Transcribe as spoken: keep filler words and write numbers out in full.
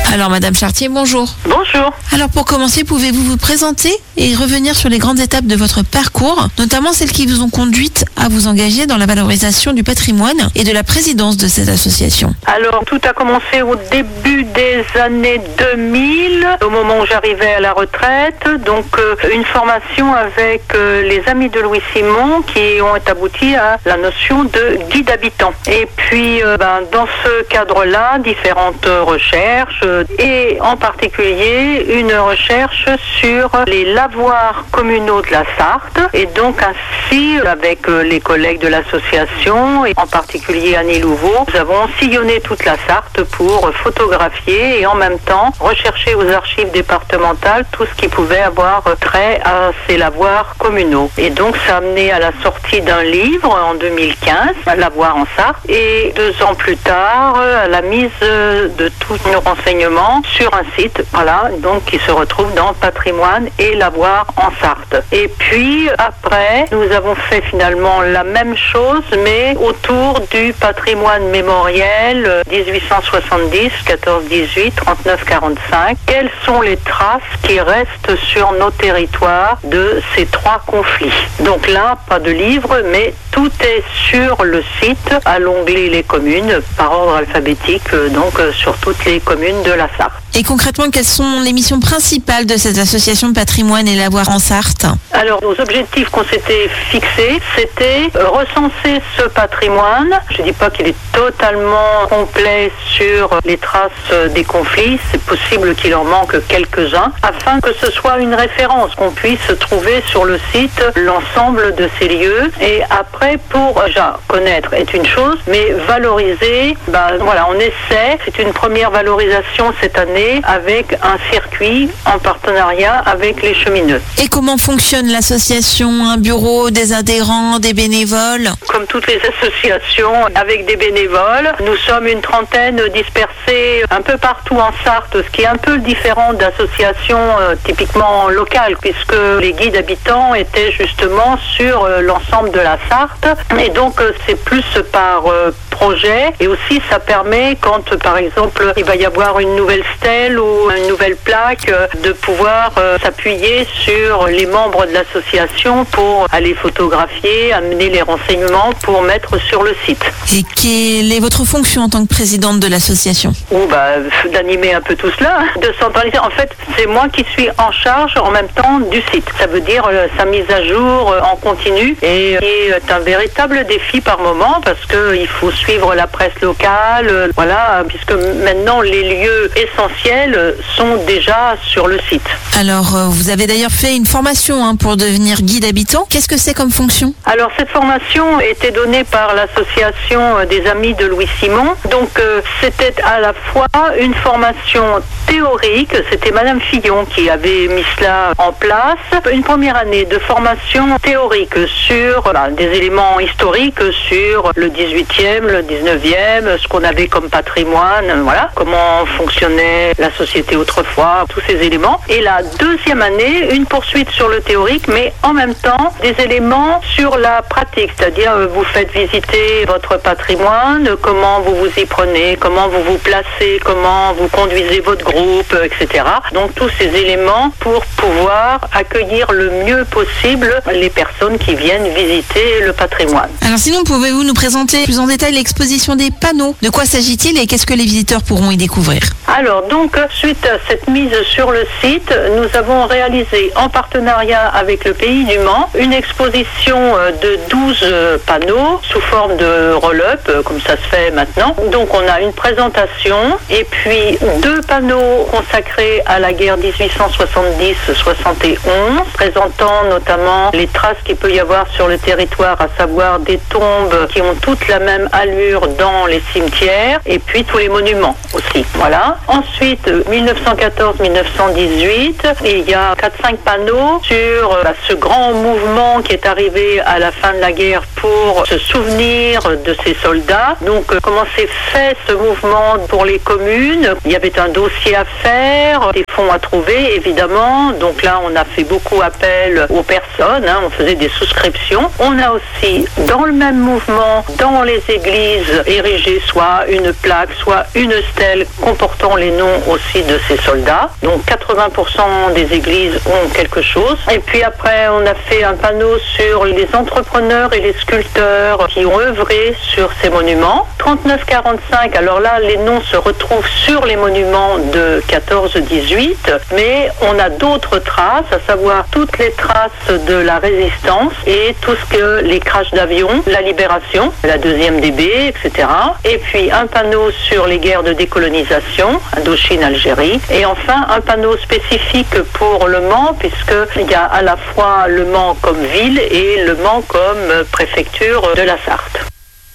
Alors Madame Chartier, bonjour. Bonjour. Alors pour commencer, pouvez-vous vous présenter et revenir sur les grandes étapes de votre parcours, notamment celles qui vous ont conduite à vous engager dans la valorisation du patrimoine et de la présidence de cette association? Alors tout a commencé au début des années deux mille, au moment où j'arrivais à la retraite, donc euh, une formation avec euh, les amis de Louis Simon qui ont abouti à la notion de guide habitant. Et puis euh, ben, dans ce cadre-là, différentes recherches euh, et en particulier une recherche sur les lavoirs communaux de la Sarthe. Et donc ainsi, avec euh, les collègues de l'association et en particulier Annie Louveau, nous avons sillonné toute la Sarthe pour photographier et en même temps rechercher aux archives départementales tout ce qui pouvait avoir trait à ces lavoirs communaux. Et donc ça a amené à la sortie d'un livre en deux mille quinze, Lavoirs en Sarthe, et deux ans plus tard à la mise de tous nos renseignements sur un site, voilà, donc qui se retrouve dans Patrimoine et Lavoirs en Sarthe. Et puis après, nous avons fait finalement la même chose, mais autour du patrimoine mémoriel dix-huit cent soixante-dix, quatorze dix-huit, trente-neuf quarante-cinq. Quelles sont les traces qui restent sur nos territoires de ces trois conflits? Donc là, pas de livre, mais tout est sur le site, à l'onglet Les communes, par ordre alphabétique, donc sur toutes les communes de la Sarthe. Et concrètement, quelles sont les missions principales de cette association Patrimoine et Lavoirs en Sarthe? Alors, nos objectifs qu'on s'était fixés, c'était recenser ce patrimoine. Je ne dis pas qu'il est totalement complet sur les traces des conflits, c'est possible qu'il en manque quelques-uns, afin que ce soit une référence, qu'on puisse trouver sur le site l'ensemble de ces lieux. Et après, pour déjà connaître est une chose, mais valoriser, ben voilà, on essaie, c'est une première valorisation cette année, avec un circuit en partenariat avec les chemineux. Et comment fonctionne l'association? Un bureau, des adhérents, des bénévoles? Comme toutes les associations, avec des bénévoles. Nous sommes une trentaine dispersés un peu partout en Sarthe, ce qui est un peu différent d'associations euh, typiquement locales, puisque les guides habitants étaient justement sur euh, l'ensemble de la Sarthe. Et donc euh, c'est plus par euh, projet. Et aussi ça permet, quand par exemple il va y avoir une nouvelle stèle ou une nouvelle plaque, de pouvoir euh, s'appuyer sur les membres de l'association pour aller photographier, amener les renseignements pour mettre sur le site. Et quelle est votre fonction en tant que présidente de l'association? Ou bah, d'animer un peu tout cela, de centraliser. En fait, c'est moi qui suis en charge en même temps du site. Ça veut dire euh, sa mise à jour euh, en continu et qui est un véritable défi par moment parce qu'il faut suivre la presse locale, euh, voilà, puisque maintenant les lieux essentiels sont déjà sur le site. Alors, euh, vous avez d'ailleurs fait une formation hein, pour devenir guide habitant. Qu'est-ce que c'est comme fonction? Alors, cette formation était donnée par l'association des amis de Louis Simon. Donc, euh, c'était à la fois une formation théorique, c'était Madame Fillon qui avait mis cela en place. Une première année de formation théorique sur bah, des éléments historiques, sur le dix-huitième, le dix-neuvième, ce qu'on avait comme patrimoine, voilà, comment fonctionnait la société autrefois, tous ces éléments. Et la deuxième année, une poursuite sur le théorique, mais en même temps, des éléments sur la pratique, c'est-à-dire vous faites visiter votre patrimoine, comment vous vous y prenez, comment vous vous placez, comment vous conduisez votre groupe, et cetera. Donc tous ces éléments pour pouvoir accueillir le mieux possible les personnes qui viennent visiter le patrimoine. Alors sinon, pouvez-vous nous présenter plus en détail l'exposition des panneaux? De quoi s'agit-il et qu'est-ce que les visiteurs pourront y découvrir? Alors donc, suite à cette mise sur le site, nous avons réalisé en partenariat avec le Pays du Mans une exposition de douze panneaux sous forme de roll-up, comme ça se fait maintenant. Donc on a une présentation et puis deux panneaux consacrés à la guerre dix-huit cent soixante-dix soixante et onze, présentant notamment les traces qu'il peut y avoir sur le territoire, à savoir des tombes qui ont toutes la même allure dans les cimetières et puis tous les monuments aussi. Voilà. Ensuite, mille neuf cent quatorze mille neuf cent dix-huit, il y a quatre cinq panneaux sur bah, ce grand mouvement qui est arrivé à la fin de la guerre pour se souvenir de ces soldats. Donc, euh, comment s'est fait ce mouvement pour les communes? Il y avait un dossier à faire, des fonds à trouver, évidemment. Donc là, on a fait beaucoup appel aux personnes, hein, on faisait des souscriptions. On a aussi, dans le même mouvement, dans les églises, église érigée soit une plaque, soit une stèle comportant les noms aussi de ces soldats. Donc quatre-vingts pour cent des églises ont quelque chose. Et puis après, on a fait un panneau sur les entrepreneurs et les sculpteurs qui ont œuvré sur ces monuments. trente-neuf quarante-cinq, alors là, les noms se retrouvent sur les monuments de quatorze dix-huit, mais on a d'autres traces, à savoir toutes les traces de la résistance et tout ce que les crashs d'avions, la libération, la deuxième D B, et cetera. Et puis un panneau sur les guerres de décolonisation, Indochine, Algérie. Et enfin, un panneau spécifique pour Le Mans, puisqu'il y a à la fois Le Mans comme ville et Le Mans comme préfecture de la Sarthe.